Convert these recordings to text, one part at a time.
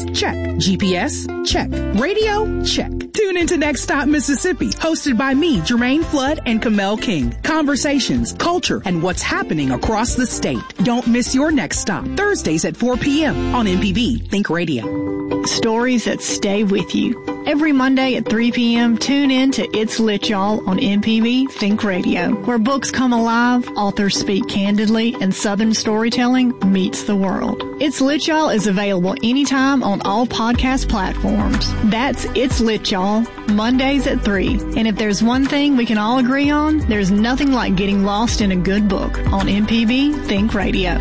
Voice? Check. GPS? Check. Radio? Check. Tune into Next Stop Mississippi, hosted by me, Jermaine Flood, and Kamel King. Conversations, culture, and what's happening across the state. Don't miss your next stop. Thursdays at 4 p.m. on MPB Think Radio. Stories that stay with you. Every Monday at 3 p.m., tune in to It's Lit Y'all on MPB Think Radio, where books come alive, authors speak candidly, and Southern storytelling meets the world. It's Lit Y'all is available anytime on all podcast platforms. That's It's Lit Y'all, Mondays at 3. And if there's one thing we can all agree on, there's nothing like getting lost in a good book on MPB Think Radio.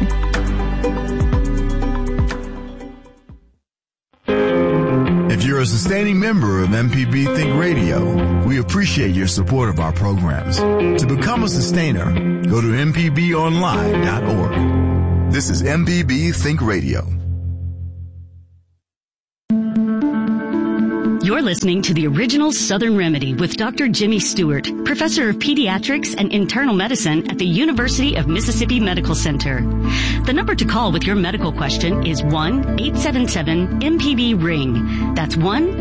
If you're a sustaining member of MPB Think Radio, we appreciate your support of our programs. To become a sustainer, go to mpbonline.org. This is MPB Think Radio. You're listening to the original Southern Remedy with Dr. Jimmy Stewart, Professor of Pediatrics and Internal Medicine at the University of Mississippi Medical Center. The number to call with your medical question is 1-877-MPB-RING. That's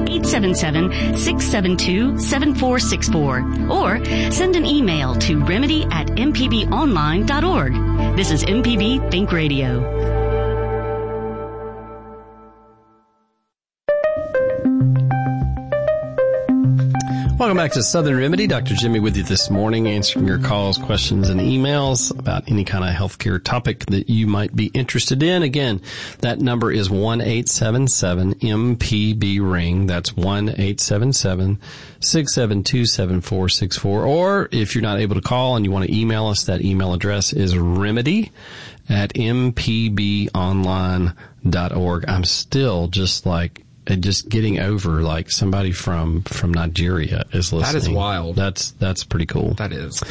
1-877-672-7464. Or send an email to remedy@mpbonline.org. This is MPB Think Radio. Welcome back to Southern Remedy. Dr. Jimmy with you this morning, answering your calls, questions, and emails about any kind of healthcare topic that you might be interested in. Again, that number is 1-877-MPB-RING. That's 1-877-672-7464. Or if you're not able to call and you want to email us, that email address is remedy@mpbonline.org. I'm still just getting over somebody from Nigeria is listening. That is wild. That's pretty cool. That is.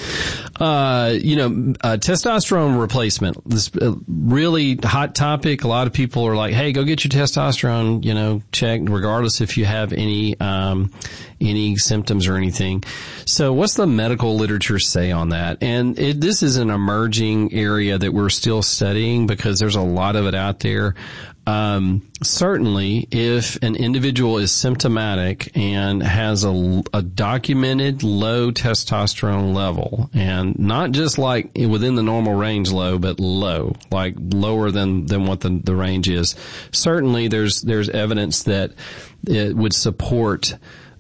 Testosterone replacement. This really hot topic. A lot of people are like, "Hey, go get your testosterone, checked, regardless if you have any symptoms or anything." So what's the medical literature say on that? And this is an emerging area that we're still studying because there's a lot of it out there. Certainly, if an individual is symptomatic and has a documented low testosterone level, and not just within the normal range low, but low, lower than what the range is, certainly there's evidence that it would support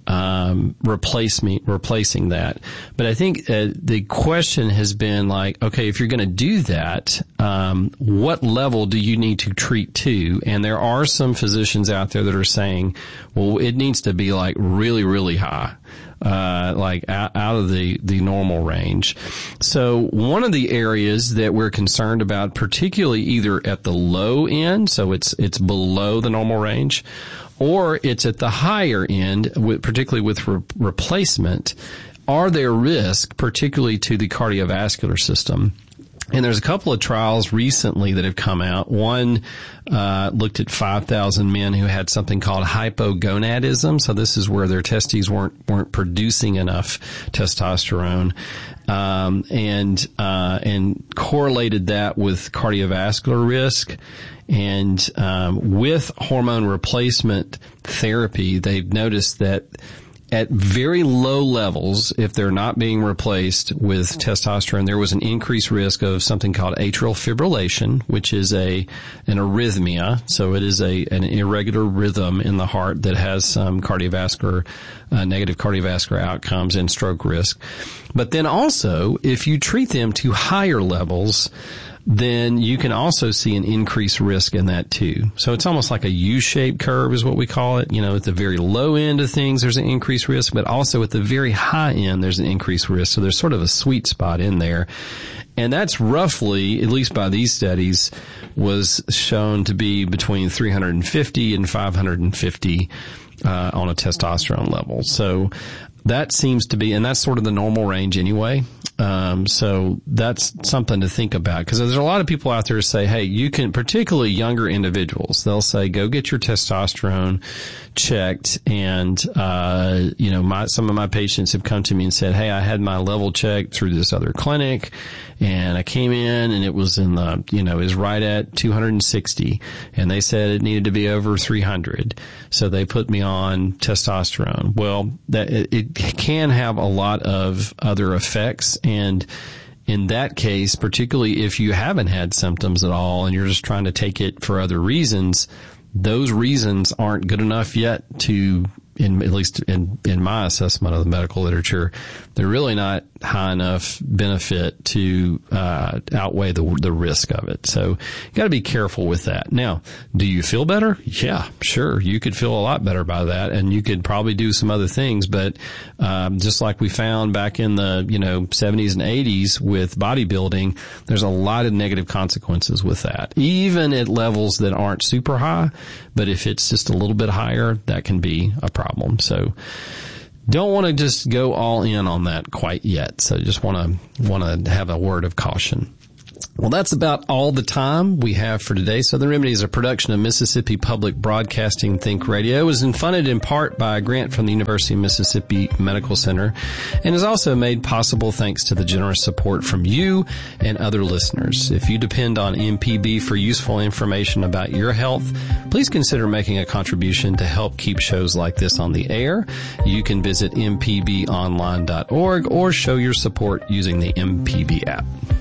replacing that. But I think the question has been okay, if you're going to do that, what level do you need to treat to? And there are some physicians out there that are saying, well, it needs to be really, really high. Out of the normal range. So one of the areas that we're concerned about, particularly either at the low end, so it's below the normal range, or it's at the higher end, particularly with replacement, are there risks, particularly to the cardiovascular system? And there's a couple of trials recently that have come out. One looked at 5,000 men who had something called hypogonadism. So this is where their testes weren't producing enough testosterone, and correlated that with cardiovascular risk. And with hormone replacement therapy, they've noticed that at very low levels, if they're not being replaced with testosterone, there was an increased risk of something called atrial fibrillation, which is an arrhythmia. So it is an irregular rhythm in the heart that has some negative cardiovascular outcomes and stroke risk. But then also, if you treat them to higher levels, then you can also see an increased risk in that too. So it's almost like a U-shaped curve is what we call it. At the very low end of things, there's an increased risk, but also at the very high end, there's an increased risk. So there's sort of a sweet spot in there. And that's roughly, at least by these studies, was shown to be between 350 and 550 on a testosterone level. So that seems to be, and that's sort of the normal range anyway. So that's something to think about, because there's a lot of people out there who say, hey, you can, particularly younger individuals, they'll say, go get your testosterone checked. And, some of my patients have come to me and said, hey, I had my level checked through this other clinic And I came in and it was in the, it was right at 260, and they said it needed to be over 300. So they put me on testosterone. Well, it can have a lot of other effects, and in that case, particularly if you haven't had symptoms at all and you're just trying to take it for other reasons, those reasons aren't good enough yet to, at least in my assessment of the medical literature, they're really not high enough benefit to outweigh the risk of it. So you got to be careful with that. Now, do you feel better? Yeah, sure. You could feel a lot better by that, and you could probably do some other things. But just like we found back in the 70s and 80s with bodybuilding, there's a lot of negative consequences with that, even at levels that aren't super high. But if it's just a little bit higher, that can be a problem. So don't want to just go all in on that quite yet. So just want to have a word of caution. Well, that's about all the time we have for today. Southern Remedy is a production of Mississippi Public Broadcasting Think Radio. It was funded in part by a grant from the University of Mississippi Medical Center and is also made possible thanks to the generous support from you and other listeners. If you depend on MPB for useful information about your health, please consider making a contribution to help keep shows like this on the air. You can visit mpbonline.org or show your support using the MPB app.